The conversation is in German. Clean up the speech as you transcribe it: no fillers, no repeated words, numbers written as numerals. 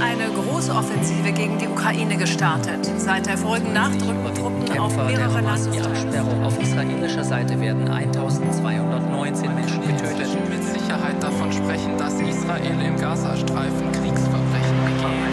eine große Offensive gegen die Ukraine gestartet. Seit der vorigen Nacht rücken Truppen auf mehrere Landesteile. Die Absperrung. Auf israelischer Seite werden 1219 Menschen getötet. Mit Sicherheit davon sprechen, dass Israel im Gazastreifen Krieg